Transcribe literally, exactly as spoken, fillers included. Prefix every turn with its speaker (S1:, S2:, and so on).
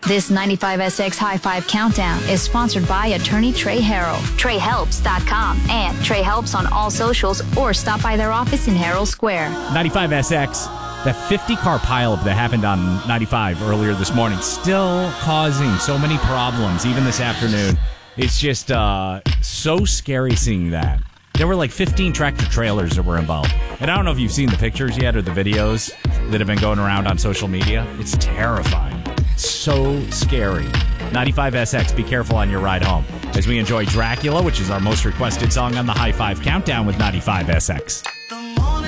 S1: This ninety-five S X High Five Countdown is sponsored by attorney Trey Harrell, trey helps dot com, and Trey Helps on all socials, or stop by their office in Herald Square.
S2: ninety-five S X, that fifty-car pileup that happened on ninety-five earlier this morning, still causing so many problems, even this afternoon. It's just uh, so scary seeing that. There were like fifteen tractor trailers that were involved. And I don't know if you've seen the pictures yet or the videos that have been going around on social media. It's terrifying. So scary. ninety-five S X, be careful on your ride home as we enjoy Dracula, which is our most requested song on the High Five Countdown with ninety-five S X.